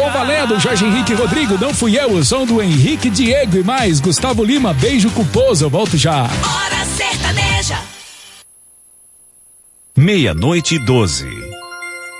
Tô valendo, Jorge Henrique Rodrigo, não fui eu, o som do Henrique Diego e mais, Gustavo Lima, beijo culposo, eu volto já. Hora Sertaneja. 00:12.